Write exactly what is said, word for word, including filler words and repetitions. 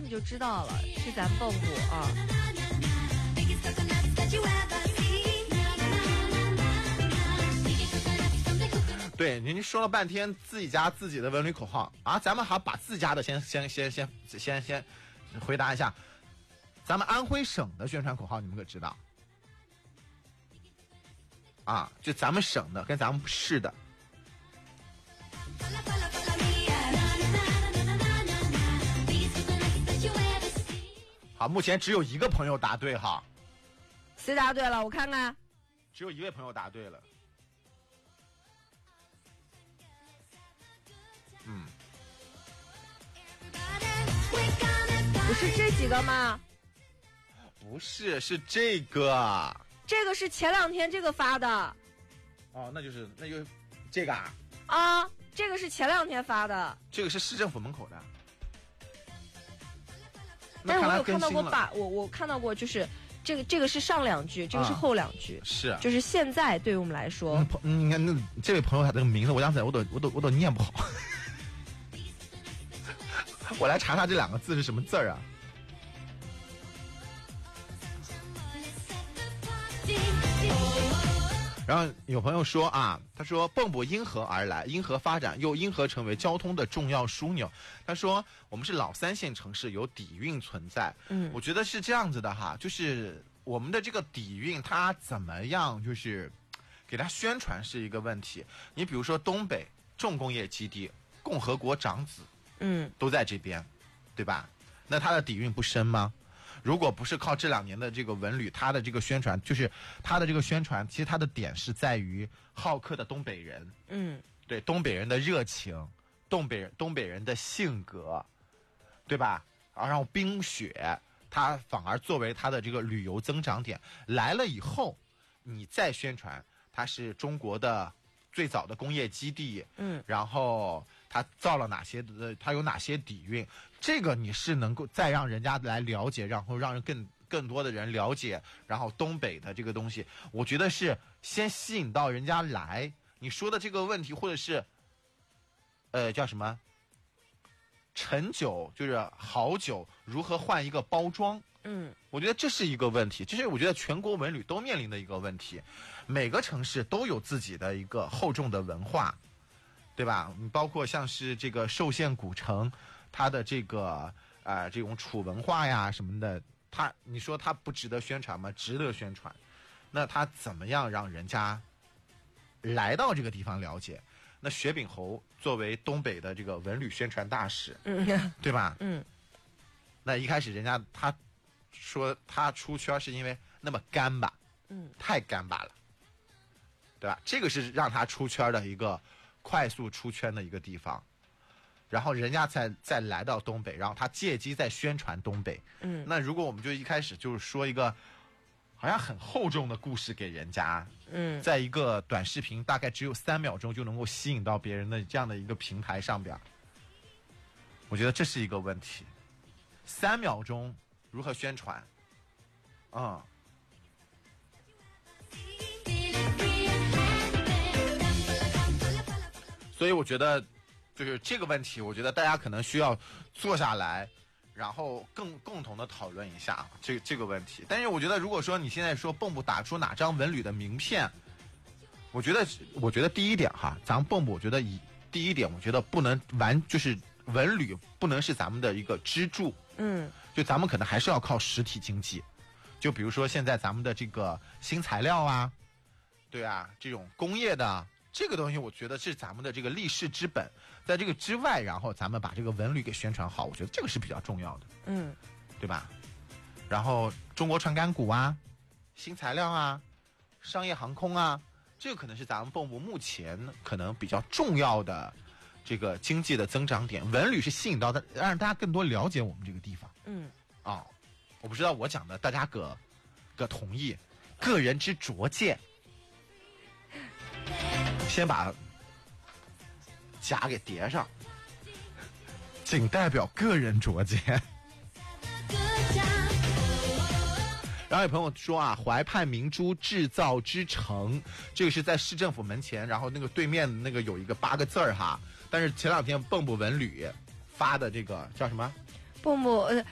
你就知道了，是咱蚌埠啊。 对，您说了半天自己家自己的文旅口号啊，咱们还把自家的先先先先先先回答一下。咱们安徽省的宣传口号你们可知道？啊，就咱们省的跟咱们市的。好，目前只有一个朋友答对哈。 谁答对了？我看看。 只有一位朋友答对了。嗯。 不是这几个吗？ 不是，是这个。 这个是前两天这个发的。 哦，那就是那就是这个啊。 啊，这个是前两天发的。 这个是市政府门口的。 但是我有看到过把，我我看到过，就是这个这个是上两句，这个是后两句， 啊、是就是现在对于我们来说， 嗯，你看那这位朋友他这个名字，我想起来我都我都我都念不好，我来查查这两个字是什么字儿啊？然后有朋友说啊，他说蚌埠因河而来，因河发展，又因河成为交通的重要枢纽。他说我们是老三线城市，有底蕴存在。 嗯， 我觉得是这样子的哈，就是我们的这个底蕴，它怎么样，就是给它宣传是一个问题。你比如说东北重工业基地，共和国长子， 嗯， 都在这边，对吧？那它的底蕴不深吗？如果不是靠这两年的这个文旅，它的这个宣传，就是它的这个宣传，其实它的点是在于好客的东北人， 嗯， 对东北人的热情，东北人东北人的性格，对吧？然后冰雪，它反而作为它的这个旅游增长点来了以后，你再宣传它是中国的最早的工业基地， 嗯， 然后它造了哪些的，它有哪些底蕴，这个你是能够再让人家来了解，然后让人更更多的人了解，然后东北的这个东西，我觉得是先吸引到人家来。你说的这个问题，或者是呃叫什么陈酒，就是好酒如何换一个包装， 嗯， 我觉得这是一个问题，这是我觉得全国文旅都面临的一个问题。每个城市都有自己的一个厚重的文化，对吧？你包括像是这个寿县古城，它的这个呃这种楚文化呀什么的，它你说它不值得宣传吗？值得宣传。那它怎么样让人家来到这个地方了解？那薛炳侯作为东北的这个文旅宣传大使， 嗯， 对吧？ 嗯， 那一开始人家他说他出圈是因为那么干巴， 嗯， 太干巴了，对吧？这个是让他出圈的一个快速出圈的一个地方，然后人家再再来到东北，然后他借机再宣传东北。 嗯， 那如果我们就一开始就是说一个好像很厚重的故事给人家， 嗯， 在一个短视频大概只有三秒钟就能够吸引到别人的这样的一个平台上边，我觉得这是一个问题。三秒钟如何宣传？啊、嗯。所以我觉得，就是这个问题，我觉得大家可能需要坐下来，然后更共同的讨论一下这这个问题。但是我觉得，如果说你现在说蚌埠打出哪张文旅的名片，我觉得，我觉得第一点哈，咱们蚌埠，我觉得以第一点，我觉得不能完，就是文旅不能是咱们的一个支柱， 嗯， 就咱们可能还是要靠实体经济，就比如说现在咱们的这个新材料啊，对啊，这种工业的。这个东西我觉得是咱们的这个立世之本，在这个之外，然后咱们把这个文旅给宣传好，我觉得这个是比较重要的， 嗯， 对吧？然后中国传感股啊，新材料啊，商业航空啊，这个可能是咱们蚌埠目前可能比较重要的这个经济的增长点。文旅是吸引到的，让大家更多了解我们这个地方。 嗯， 啊、哦，我不知道我讲的大家个个同意，个人之拙见。先把甲给叠上，仅代表个人拙见。然后有朋友说啊，淮派明珠制造之城，这个是在市政府门前，然后那个对面那个有一个八个字儿哈。但是前两天蚌埠文旅发的这个叫什么？ 蚌埠呃